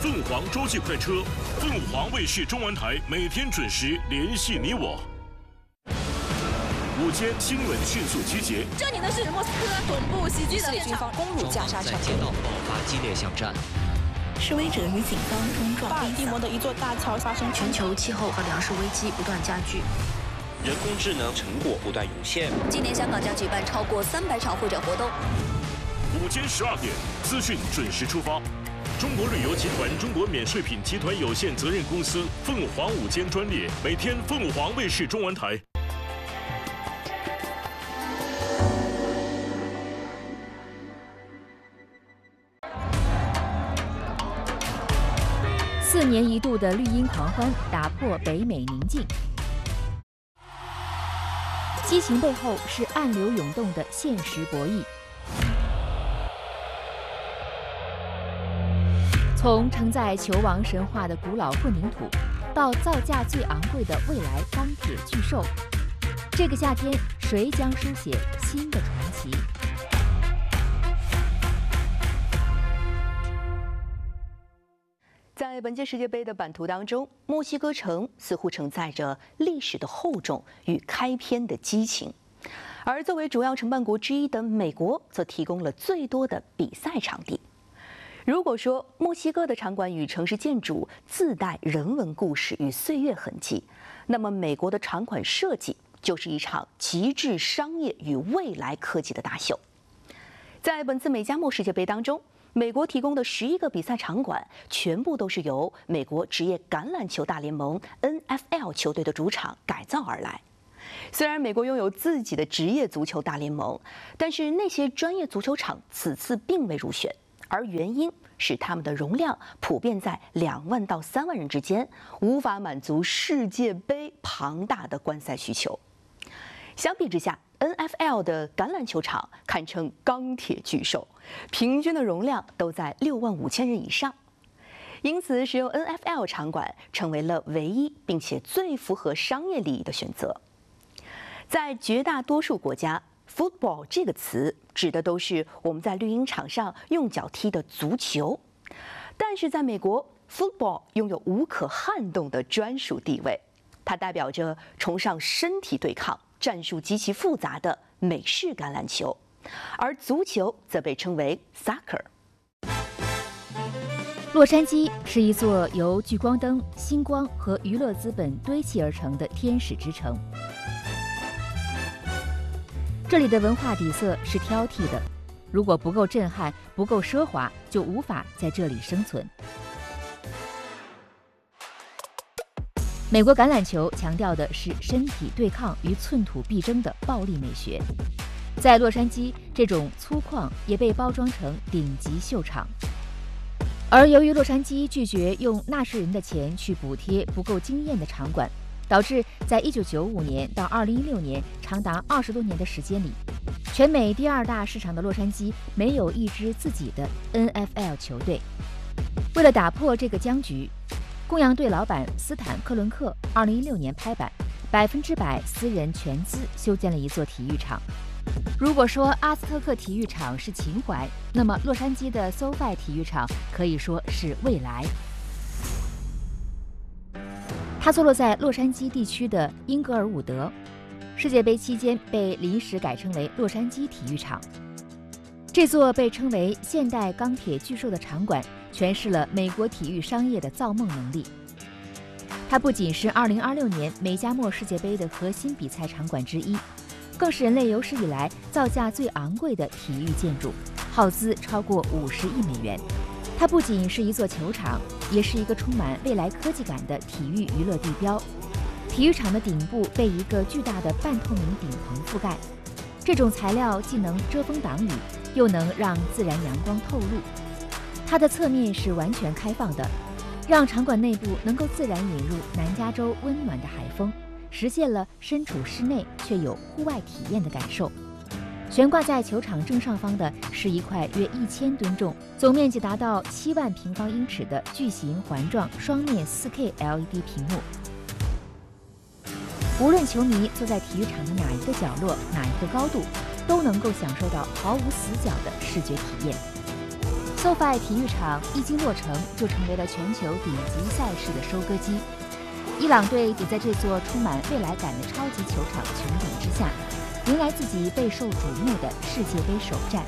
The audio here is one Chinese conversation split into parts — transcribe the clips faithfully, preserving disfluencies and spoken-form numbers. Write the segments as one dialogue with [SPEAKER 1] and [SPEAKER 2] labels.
[SPEAKER 1] 凤凰洲际快车，凤凰卫视中文台每天准时联系你我。午间新闻迅速集结。
[SPEAKER 2] 这里呢是莫斯科总部袭击的军方攻入加沙城，
[SPEAKER 3] 在街道爆发激烈巷战。
[SPEAKER 4] 示威者与警方冲撞。
[SPEAKER 2] 巴尔的摩的一座大桥发生
[SPEAKER 5] 全球气候和粮食危机不断加剧。
[SPEAKER 6] 人工智能成果不断涌现。
[SPEAKER 5] 今年香港将举办超过三百场会展活动。
[SPEAKER 1] 午间十二点，资讯准时出发。中国旅游集团中国免税品集团有限责任公司凤凰午间专列，每天凤凰卫视中文台。
[SPEAKER 7] 四年一度的绿茵狂欢打破北美宁静。 激情背后是暗流涌动的现实博弈。从承载球王神话的古老混凝土，到造价最昂贵的未来钢铁巨兽，这个夏天谁将书写新的传奇？
[SPEAKER 8] 在本届世界杯的版图当中，墨西哥城似乎承载着历史的厚重与开篇的激情，而作为主要承办国之一的美国，则提供了最多的比赛场地。如果说墨西哥的场馆与城市建筑自带人文故事与岁月痕迹，那么美国的场馆设计就是一场极致商业与未来科技的大秀。在本次美加墨世界杯当中， 美国提供的十一个比赛场馆，全部都是由美国职业橄榄球大联盟 N F L 球队的主场改造而来。虽然美国拥有自己的职业足球大联盟，但是那些专业足球场此次并未入选，而原因是他们的容量普遍在两万到三万人之间，无法满足世界杯庞大的观赛需求。相比之下， N F L 的橄榄球场堪称钢铁巨兽，平均的容量都在六万五千人以上，因此使用 N F L 场馆成为了唯一并且最符合商业利益的选择。在绝大多数国家 ，football 这个词指的都是我们在绿茵场上用脚踢的足球，但是在美国 ，football 拥有无可撼动的专属地位，它代表着崇尚身体对抗、 战术极其复杂的美式橄榄球，而足球则被称为 soccer。
[SPEAKER 7] 洛杉矶是一座由聚光灯、星光和娱乐资本堆砌而成的天使之城。这里的文化底色是挑剔的，如果不够震撼、不够奢华，就无法在这里生存。 美国橄榄球强调的是身体对抗与寸土必争的暴力美学，在洛杉矶，这种粗犷也被包装成顶级秀场。而由于洛杉矶拒绝用纳税人的钱去补贴不够惊艳的场馆，导致在一九九五年到二零一六年长达二十多年的时间里，全美第二大市场的洛杉矶没有一支自己的 N F L 球队。为了打破这个僵局， 公羊队老板斯坦克伦克二零一六年拍板，百分之百私人全资修建了一座体育场。如果说阿斯特克体育场是情怀，那么洛杉矶的 SoFi 体育场可以说是未来。它坐落在洛杉矶地区的英格尔伍德，世界杯期间被临时改称为洛杉矶体育场。这座被称为现代钢铁巨兽的场馆， 诠释了美国体育商业的造梦能力。它不仅是二零二六年美加墨世界杯的核心比赛场馆之一，更是人类有史以来造价最昂贵的体育建筑，耗资超过五十亿美元。它不仅是一座球场，也是一个充满未来科技感的体育娱乐地标。体育场的顶部被一个巨大的半透明顶棚覆盖，这种材料既能遮风挡雨，又能让自然阳光透入。 它的侧面是完全开放的，让场馆内部能够自然引入南加州温暖的海风，实现了身处室内却有户外体验的感受。悬挂在球场正上方的是一块约一千吨重、总面积达到七万平方英尺的巨型环状双面 四K L E D 屏幕。无论球迷坐在体育场的哪一个角落、哪一个高度，都能够享受到毫无死角的视觉体验。 SoFi 体育场一经落成，就成为了全球顶级赛事的收割机。伊朗队抵在这座充满未来感的超级球场穹顶之下，迎来自己备受瞩目的世界杯首战。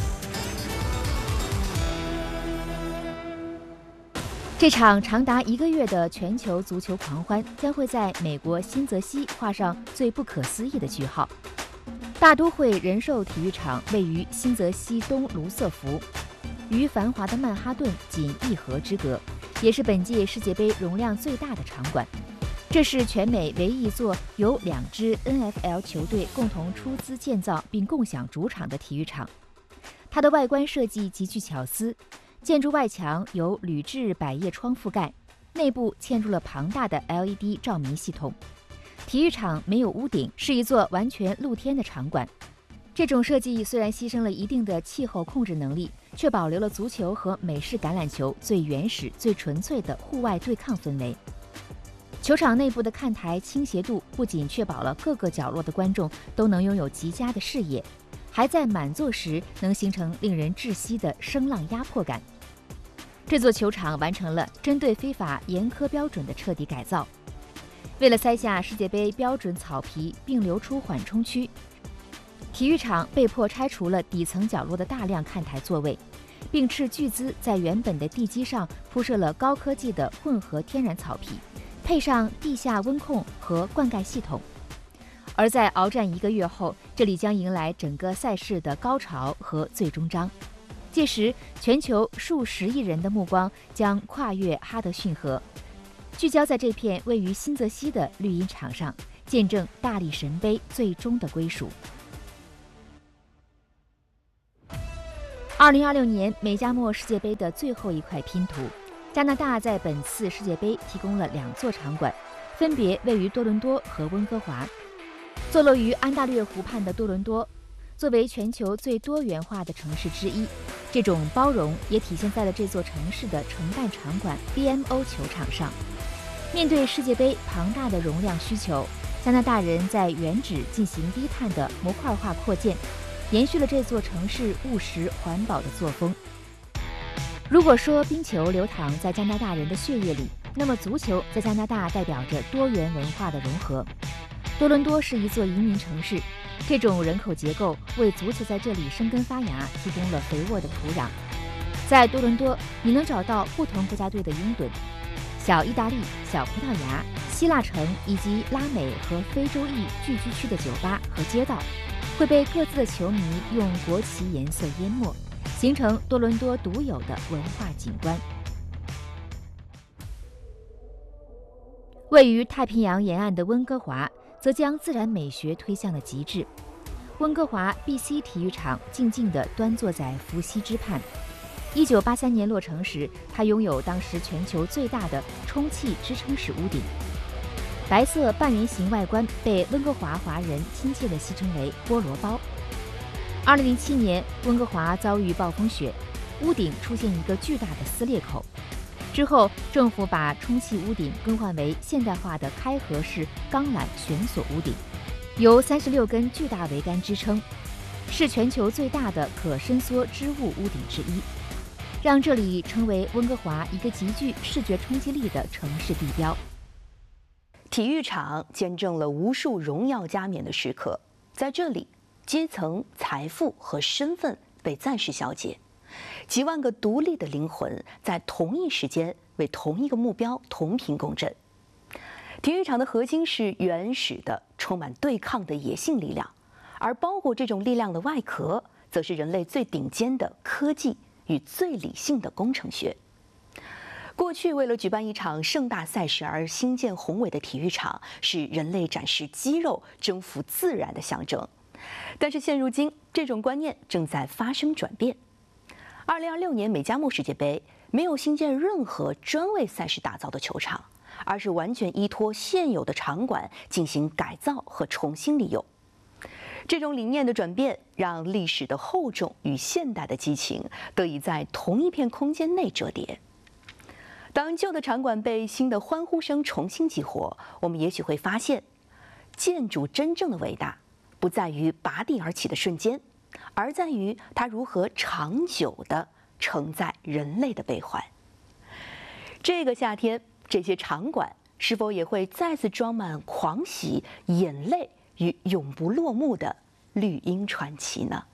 [SPEAKER 7] 这场长达一个月的全球足球狂欢将会在美国新泽西画上最不可思议的句号。大都会人寿体育场位于新泽西东卢瑟福，与繁华的曼哈顿仅一河之隔，也是本届世界杯容量最大的场馆。这是全美唯一一座由两支 N F L 球队共同出资建造并共享主场的体育场。它的外观设计极具巧思，建筑外墙由铝制百叶窗覆盖，内部嵌入了庞大的 L E D 照明系统。体育场没有屋顶，是一座完全露天的场馆。这种设计虽然牺牲了一定的气候控制能力，却保留了足球和美式橄榄球最原始、最纯粹的户外对抗氛围。球场内部的看台倾斜度不仅确保了各个角落的观众都能拥有极佳的视野，还在满座时能形成令人窒息的声浪压迫感。这座球场完成了针对非法严苛标准的彻底改造。为了塞下世界杯标准草皮并留出缓冲区，体育场被迫拆除了底层角落的大量看台座位，并斥巨资在原本的地基上铺设了高科技的混合天然草皮，配上地下温控和灌溉系统。而在鏖战一个月后，这里将迎来整个赛事的高潮和最终章。届时，全球数十亿人的目光将跨越哈德逊河，聚焦在这片位于新泽西的绿茵场上，见证大力神杯最终的归属。二零二六年美加墨世界杯的最后一块拼图，加拿大在本次世界杯提供了两座场馆，分别位于多伦多和温哥华。坐落于安大略湖畔的多伦多，作为全球最多元化的城市之一，这种包容也体现在了这座城市的承办场馆 B M O 球场上。面对世界杯庞大的容量需求，加拿大人在原址进行低碳的模块化扩建，延续了这座城市务实环保的作风。如果说冰球流淌在加拿大人的血液里，那么足球在加拿大代表着多元文化的融合。多伦多是一座移民城市，这种人口结构为足球在这里生根发芽提供了肥沃的土壤。在多伦多，你能找到不同国家队的拥趸，小意大利、小葡萄牙、希腊城以及拉美和非洲裔聚居区的酒吧和街道，会被各自的球迷用国旗颜色淹没，形成多伦多独有的文化景观。位于太平洋沿岸的温哥华则将自然美学推向了极致。温哥华 B C 体育场静静地端坐在伏羲之畔。一九八三年落成时，它拥有当时全球最大的充气支撑式屋顶。白色半圆形外观被温哥华华人亲切地戏称为菠萝包。二零零七年，温哥华遭遇暴风雪，屋顶出现一个巨大的撕裂口。之后，政府把充气屋顶更换为现代化的开合式钢缆悬索屋顶，由三十六根巨大桅杆支撑，是全球最大的可伸缩织物屋顶之一，让这里成为温哥华一个极具视觉冲击力的城市地标。
[SPEAKER 8] 体育场见证了无数荣耀加冕的时刻，在这里，阶层、财富和身份被暂时消解。几万个独立的灵魂在同一时间为同一个目标同频共振。体育场的核心是原始的、充满对抗的野性力量，而包裹这种力量的外壳，则是人类最顶尖的科技与最理性的工程学。过去，为了举办一场盛大赛事而兴建宏伟的体育场，是人类展示肌肉、征服自然的象征。但是现如今，这种观念正在发生转变。二零二六年美加墨世界杯没有新建任何专为赛事打造的球场，而是完全依托现有的场馆进行改造和重新利用。这种理念的转变，让历史的厚重与现代的激情得以在同一片空间内折叠。当旧的场馆被新的欢呼声重新激活，我们也许会发现，建筑真正的伟大不在于拔地而起的瞬间，而在于它如何长久地承载人类的悲欢。这个夏天，这些场馆是否也会再次装满狂喜、眼泪与永不落幕的绿茵传奇呢？